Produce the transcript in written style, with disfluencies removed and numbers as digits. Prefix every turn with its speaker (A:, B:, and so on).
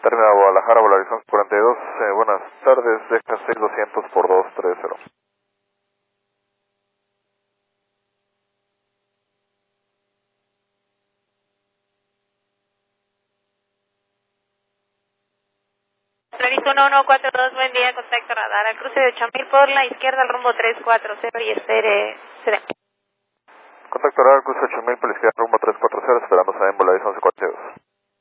A: Terminal Guadalajara, Volarizón 42, buenas tardes, deja 6200 por 230.
B: Floristo 1142, buen día, contacto radar, al cruce de 8000 por la izquierda, al rumbo 340 y espere, será.
A: Contacto radar, cruce 8000 por la izquierda, rumbo 340, esperando a en Volarizón 42.